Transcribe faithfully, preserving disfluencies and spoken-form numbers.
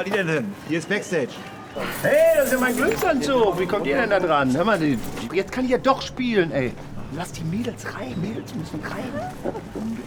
die denn hin? Hier ist Backstage. Hey, das ist ja mein Glücksanzug. Wie kommt ihr denn da dran? Hör mal, die- jetzt kann ich ja doch spielen, ey. Lass die Mädels rein. Mädels müssen rein.